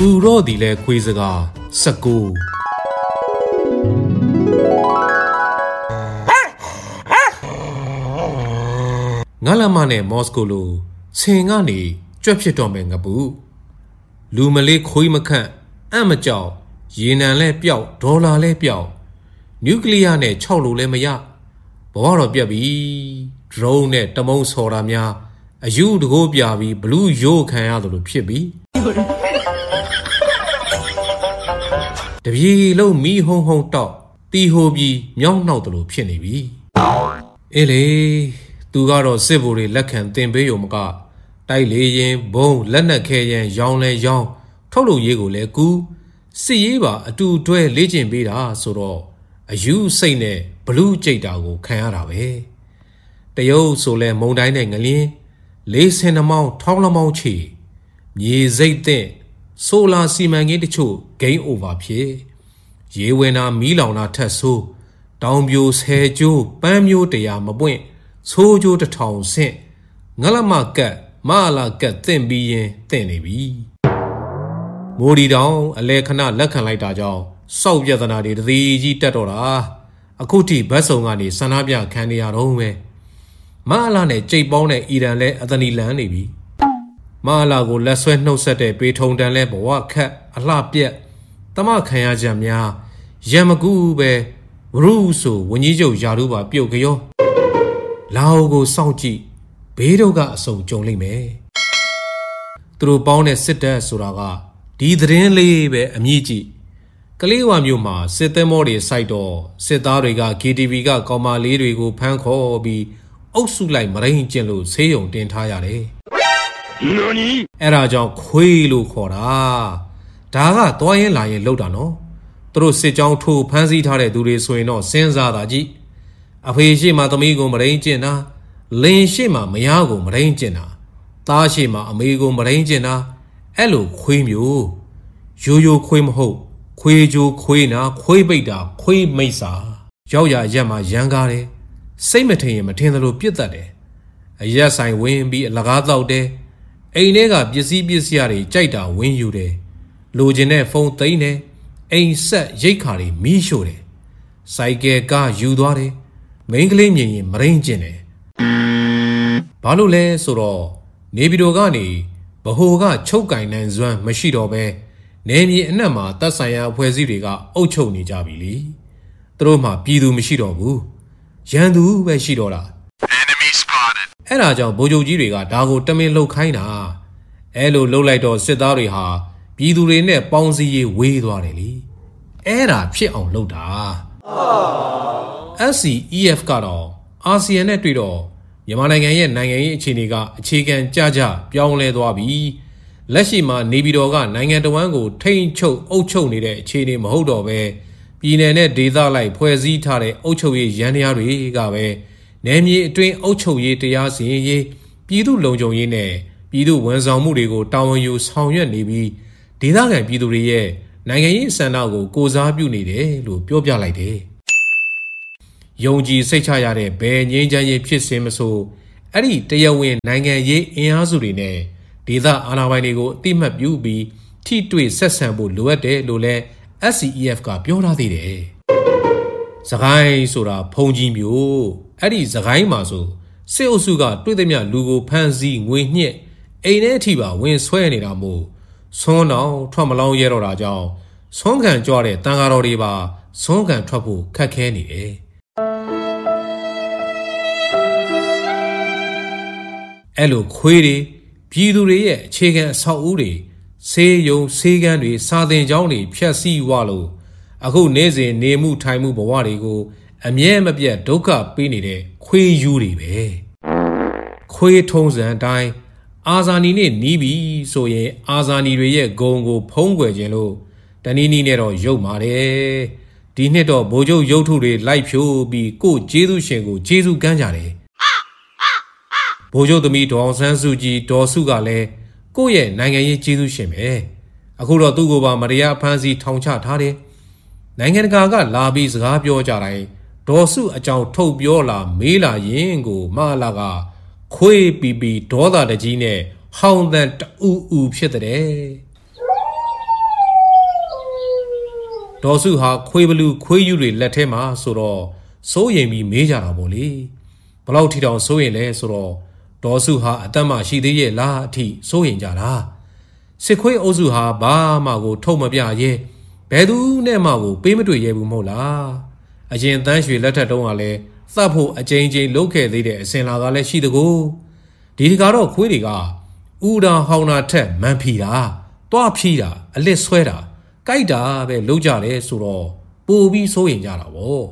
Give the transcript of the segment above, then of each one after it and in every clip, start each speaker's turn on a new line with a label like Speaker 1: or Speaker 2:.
Speaker 1: road the le quizaga, Saku. Ngalamane Moscow, Singani, Jepsitomengabu. Lumale Kuimakan, Amateur, Yina le piao, Dola le piao. Nuclear ne Cholo le maya. Bora biabi, drone Tamon Soramia, a you to go biabi, blue yo can out of pibi. The ye low me hong top, the hobby, young not the penny. Ele, Tugaro Siburi, Lacan, Tembe Yomka, Tai Layin, Bone, Lena Kayan, Young Le Young, Tolo Yego Le Gu, See Eva, a 2-12 legend beta, so a you say ne, blue jadago, can have. The old sole Mondine Alien, lace in a mount, tall amount chi. Ye zate, sola seaman get the chu, game over pie. Ye when a Milana tasso, down views hair jo, bam you de yamabuin, so jo the town sent. Ngalama cat, mala cat, then be be. Modi down, a lekana lakan like that jaw, so yatana did the tatora. A cootie besongani, sanabia candy at home. Malane, J Bonnet, Eden le, Adani Lanibi. Malago, less when no set a bit home than lebo, what cat, a lap yet. Tamakaya jamia, Yamagube, Russo, when you Yaruba, Piokayo. Laogo Sauji, Bedoga so jolly me. Through bonnet sitter Suraga, Didrin lebe, Amiji. Kaliwa Muma, Setemori Saito, Setariga, Kitiviga, Koma Lirigo, Panko, be also like Marine Jello, Seyon, the entire day. Noni? Erajan Quilu Kora. Daga, Toy Lion Lodano. Through Sejong 2 Pansy Tare Duri Suino, Senza Daji. Afishima Tomigo Marine Jena, Lin Shima, Mayago Marine Jena, Tashima, Amigo Marine Jena, Elo Quimu, Juju Quim Ho. Quiju Quina, Quibida, Quib Mesa, Joya Yama Yangare, same at him, attend the Lupitade. A yes, I win be a lagado de. A nega, busy busiari, Jada, win you de. Lugene phone tine, a set Jakari, me sure. Saike ga Udare, Mangling Marine Gene. Balule Soro, Nebidogani, Bahoga, Chokai, and Zwan, Mashidobe. Name Nama, Tasaya, Waziriga, Ocho Nijabili. Troma, Pidu Mishidobu. Jandu, Shidora. Enemy spotted. Eraja, Bojo Jiriga, Dago Tamilo Kaina. Elo Lolito Sedariha, Pidu Rene, Ponzi, Wedwareli. Era, Pit on Loda. SCEF Gado, RCN Etrido, Yamananga, Nanga Chiniga, Chicken Jaja, Pione Dwabi. Lashima, Nibidoga, Nanga Wango, Tain Cho, Ocho Nide, Chini Mohodobe, Pinene Dida like Poesi Tare, Ocho ye Yaniari Gabe, Name ye train Ocho ye Tiasi ye, Pidu Lojo yene, Pidu Wenza Murigo, Town you, Sound Nibi, Dida and Pidu ye, Nanga ye Sanago, goes up you need a loop, Yobia like day. Yonji Sechayare, Ben Yanja ye Pisemaso, Adi, Tayawin, Nanga ye in Azurine. Dida Anawanigo, Timap Ubi, T2 Sessambo, Luete, Lule, SCEF ka Piora de Zagai Sura, Ponji Mu, Adi Zagai Maso, Seosuga, Twidemia, Lugo, Pansy, Win Ye, Ainetiba, Win Swanidamo, Sonao, Tramalong Yero Raja, Songan Jore, Tangaroriba, Songan Trouble, Kakeni. Elo Quiri. Pidure, Chicken, Saudi, say yo, Sagan, Southern Johnny, Piasi Wallow. A go neze, Nemu, Taimu, Bawarigo, a Miamabia, Doka, Benide, Que Yuri, be. Que tones and die, Azanine, Nibi, so ye, Azani, Gongo, Pongue, Jello, Danini Nero, Yo Mare, Dineto, Bojo, Yoture, Life Yo, be good, Jesu Shengo, Jesu Ganjare. Bojo to me to Sansuji, Dosugale, go ye, Nangaye Jesu Sheme. A Kura Dugoba, Maria Pansi, Toncha Tade. Nangaga, Labis, Rabio Jarai, Dosu, a Chow Tobiola, Mila Yengo, Malaga, Que Bibi, Doda the Gine, how that Pshede. ဒေါ်စုဟာခွေးဘလူးခွေးယူတွေလက်ထဲမှာဆိုတော့စိုးရိမ်ပြီးမေးကြတာပေါ့လေဘလောက်ထီတောင်စိုးရင်လဲဆိုတော့ဒေါ်စုဟာအသက်မရှိသေးရဲ့လားအထိစိုးရင်ကြတာစစ်ခွေးအုပ်စုဟာဘာမှကိုထုတ်မပြရဲဘယ်သူနဲ့မှကိုပေးမတွေ့ရဲဘူးမဟုတ်လားအရင်တန်းရွှေလက်ထက်တုန်းကလည်းသတ်ဖို့အကြိမ်ကြိမ်လုပ်ခဲ့သေးတဲ့အစင်လာကလည်းရှိတကူဒီတကတော့ခွေးတွေကဥဒါဟောင်းတာထက်မန်ဖီတာတွားဖြီးတာအလစ်ဆွဲတာကြိုက်တာပဲလုပ်ကြတယ်ဆိုတော့ပိုပြီးစိုးရင်ကြတာဗော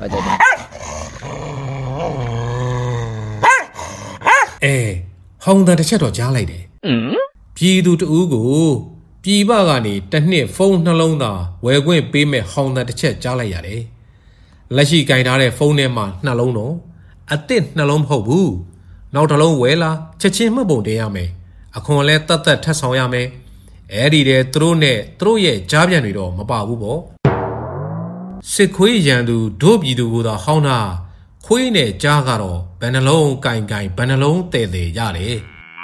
Speaker 1: ဟောင်းတဲ့တစ်ချက်တော့ကြားလိုက်တယ်ပြည်သူတဦးကိုပြည်ပကနေတစ်နှစ်ဖုန်းနှလုံးသားဝယ်ခွင့်ပေးမဲ့ဟောင်းတဲ့တစ်ချက်ကြားလိုက်ရတယ်လက်ရှိကင်ထားတဲ့ဖုန်းထဲမှာနှလုံးတော့အစ်စ်နှလုံးမဟုတ်ဘူးနောက်တစ်လုံးဝယ်လာချက်ချင်းမှတ်ပုံတင်ရမယ်အခွန်လဲတတ်တတ်ထပ်ဆောင်ရမယ်အဲ့ဒီတဲ့သူတို့နဲ့သူတို့ရဲ့ကြားပြန်တွေတော့မပါဘူးပေါ့စစ်ခွေးရန်သူဒုပြည်သူကိုသာဟောင်းတာခွေးနဲ့ကြားကတော့ဘယ်နှလုံးကင်ဘယ်နှလုံးတည်ရတယ်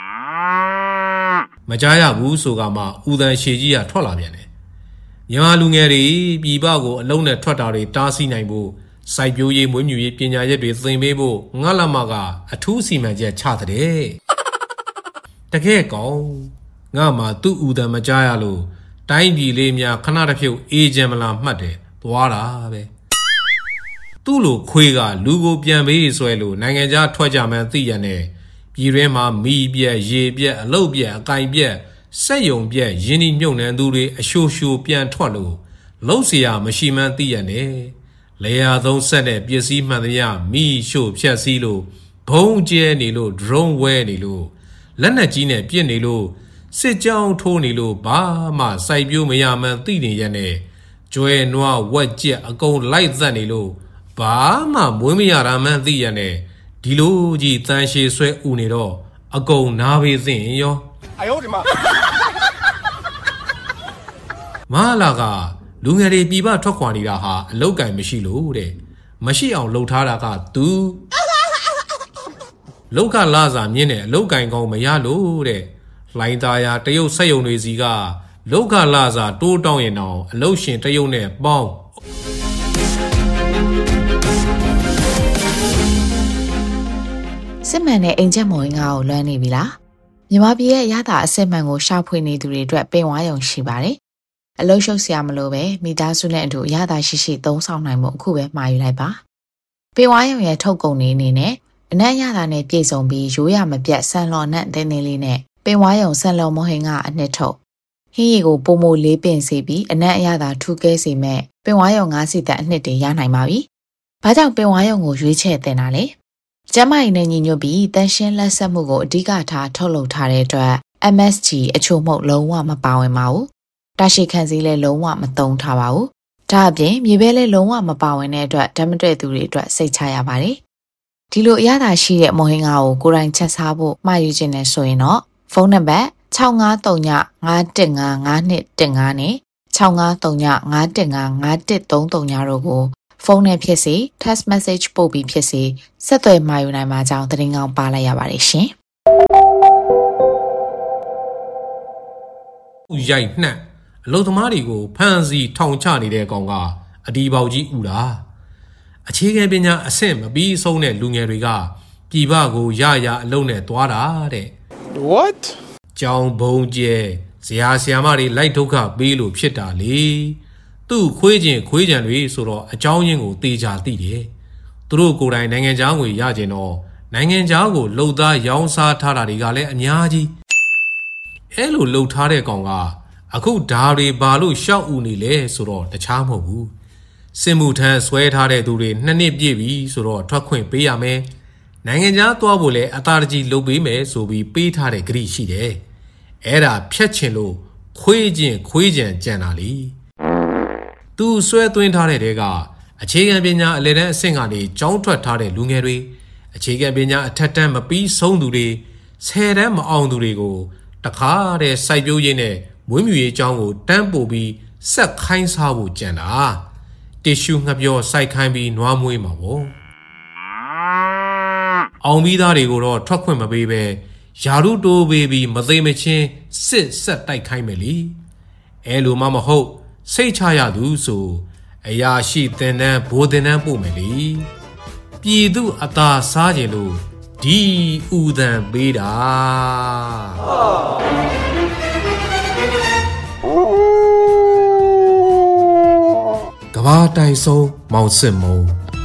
Speaker 1: မကြားရဘူးဆိုကမှဦးတန်ရှည်ကြီးကထွက်လာပြန်တယ်မြန်မာလူငယ်တွေပြည်ပကိုအလုံးနဲ့ထွက်တာတွေတားဆီးနိုင်ဖို့စိုက်ပျိုးရေးမွေးမြူရေးပညာရပ်တွေသင်ပေးဖို့ငါလမကအထူးစီမံချက်ချတဲ့တကယ်ကောင်းငါမှသူ့ဦးတန်မကြားရလို့တိုင်းပြည်လေးများခဏတစ်ဖြုတ်အေးချမ်းမလားမှတ်တယ်သွားတာပဲသူ့လိုခွေးကလူကိုပြန်ပေးဆွဲလို့နိုင်ငံခြားထွက်ကြမှန်းသိရတဲ့ပြည်တွင်းမှာမီးပြက်ရေပြက်အလုတ်ပြက်အကင်ပြက်စက်ယုံပြက်ရင်းနှီးမြုပ်နှံသူတွေအရှိုးရှိုးပြန်ထွက်လို့လုံးเสียမရှိမှန်းသိရတဲ့လေယာသုံးဆက်တဲ့ပစ္စည်းမှန်သမျှမိရှို့ဖြက်စီးလို့ဘုံကျဲနေလို့ drone ဝဲနေလို့လက်နက်ကြီးနဲ့ပြစ်နေလို့စစ်ကြောင်းထိုးနေလို့ဘာမှစိုက်ပျိုးမရမှန်းသိနေရတဲ့ကျွဲနွားဝက်ကြက်အကုန်လိုက်သက်နေလို့ဘာမှမွေးမရတာမှန်းသိရတဲ့ဒီလိုကြီးတန်ရှည်ဆွဲဥနေတော့အကုန်နားပေးသင့်ရော哎呦我的妈မလာကလူငယ်တွေပြည်ပထွက်ခွာနေတာဟာအလောက်ကင်မရှိလို့တဲ့မရှိအောင်လှုပ်ထားတာကသူလောက်ကလာစာမြင့်တဲ့အလောက်ကင်ကောင်းမရလို့တဲ့လှိုင်းသားရတရုတ်ဆက်ယုံတွေစီကလောက်ကလာစာတိုးတောင်းရင်တော့အလောက်ရှင်တရုတ်နဲ့ပေါင်း
Speaker 2: စစ်မှန်တဲ့အိမ်ချက်မော်ရင်ငါ့ကိုလွမ်းနေပြီလားမြန်မာပြည်ရဲ့ရတာအစစ်မှန်ကိုရှာဖွေနေသူတွေအတွက်ပင်ဝါရုံရှိပါတယ်အလုံးရှုပ်စရာမလိုပဲမိသားစုနဲ့အတူရတာရှိရှိသုံးဆောင်နိုင်မှုအခုပဲမှာယူလိုက်ပါပင်ဝါရုံရဲ့ထုတ်ကုန်နေအနေနဲ့အနက်ရတာနဲ့ပြည့်စုံပြီးရိုးရမပြတ်ဆန်လော်နဲ့တင်းတင်းလေးနဲ့ပင်ဝါရုံဆန်လော်မောဟင်ကအနှစ်ထုတ်ဟင်းရီကိုပုံမိုလေးပင်စီပြီးအနက်အရသာထူးကဲစေမဲ့ပင်ဝါရုံ9စီတက်အနှစ်တွေရနိုင်ပါပြီဘာကြောင့်ပင်ဝါရုံကိုရွေးချယ်တင်တာလဲကျမကြီးနဲ့ညီညွတ်ပြီးတန်ရှင်းလက်ဆက်မှုကိုအဓိကထားထုတ်လုပ်ထားတဲ့အတွက် MSG အချို့မှုလုံးဝမပါဝင်ပါဘူး။တာရှိခန့်စည်းလည်းလုံးဝမသုံးထားပါဘူး။ဒါအပြင်မြေပဲလည်းလုံးဝမပါဝင်တဲ့အတွက်ဓာတ်မတွေ့သူတွေအတွက်စိတ်ချရပါတယ်။ဒီလိုအရသာရှိတဲ့မော်ဟင်ငါကိုကိုယ်တိုင်ချက်စားဖို့မှာယူခြင်းနဲ့ဆိုရင်တော့ဖုန်းနံပါတ်653951551215နဲ့653951551333တို့ကိုဖုန်းနဲ့ဖြစ်စေ text message ပို့ပြီးဖြစ်စေဆက်သွယ်မှာယူနိုင်မှာကြောင်းသတင်းကောင်းပါလိုက်ရပါတယ်ရှင်
Speaker 1: ။ရိုက်နှက်အလုံသမားတွေကိုဖမ်းဆီးထောင်ချနေတဲ့ကောင်ကအဒီပေါကြီးဥတာအခြေခံပညာအဆင့်မပြီးဆုံးတဲ့လူငယ်တွေကပြည်ပကိုရအလုံနဲ့သွားတာတဲ့
Speaker 3: What
Speaker 1: ကြောင်ဘုံကျဲဇရာဆရာမတွေလိုက်ဒုက္ခပေးလို့ဖြစ်တာလေသူ့ခွေးကြံတွေဆိုတော့အကြောင်းရင်းကိုတေချာသိတယ်သူတို့ကိုယ်တိုင်နိုင်ငံခြားငွေရကျင်တော့နိုင်ငံခြားကိုလှုပ်သားရောင်းစားထားတာတွေကလည်းအများကြီးအဲ့လိုလှုပ်ထားတဲ့ကောင်ကအခုဓာတွေဘာလို့ရှောက်ဥနေလဲဆိုတော့တခြားမဟုတ်ဘူးစစ်မှုထမ်းဆွဲထားတဲ့သူတွေ2နှစ်ပြည့်ပြီဆိုတော့ထွက်ခွင့်ပေးရမယ်နိုင်ငံခြားသွားဖို့လည်းအသာတကြီးလုပ်ပေးမယ်ဆိုပြီးပေးထားတဲ့ဂရိရှိတယ်အဲ့ဒါဖြတ်ချင်လို့ခွေးကြံကြံတာလေသူဆွဲသွင်းထားတဲ့တဲကအခြေခံပညာအလယ်တန်းအဆင့်ကနေကျောင်းထွက်ထားတဲ့လူငယ်တွေအခြေခံပညာအထက်တန်းမပြီးဆုံးသူတွေ10တန်းမအောင်သူတွေကိုတခါတည်းစိုက်ပျိုးရေးနဲ့မွေးမြူရေးကျောင်းကိုတန်းပို့ပြီးဆက်ခိုင်းစားဖို့ကြံတာတစ်ရှူငှက်ပြောစိုက်ခိုင်းပြီးနွားမွေးမှာပေါ့အောင်ပြီးသားတွေကိုတော့ထွက်ခွင့်မပေးပဲယာရုတိုးပေးပြီးမသိမချင်းစစ်ဆက်တိုက်ခိုင်းမယ်လीအဲလိုမှမဟုတ်စိတ်ချရသူဆိုအရာရှိတင်တန်းဘိုးတင်တန်းပို့မယ်လေပြည်သူအသာစားခြင်းလို့ဒီဥဒံပေးတာကဘာတိုင်ဆုံးမောင်စစ်မုံ